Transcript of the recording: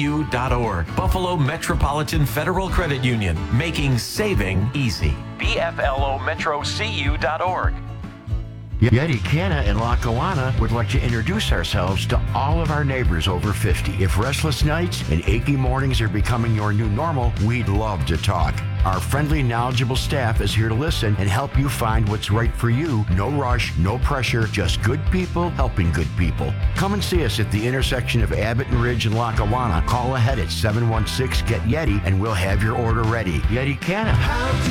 BFLOMetroCU.org. Buffalo Metropolitan Federal Credit Union, making saving easy. BFLOMetroCU.org. Yeti Canna in Lackawanna would like to introduce ourselves to all of our neighbors over 50. If restless nights and achy mornings are becoming your new normal, we'd love to talk. Our friendly, knowledgeable staff is here to listen and help you find what's right for you. No rush, no pressure, just good people helping good people. Come and see us at the intersection of Abbott and Ridge in Lackawanna. Call ahead at 716-GET-YETI and we'll have your order ready. Yeti Canna.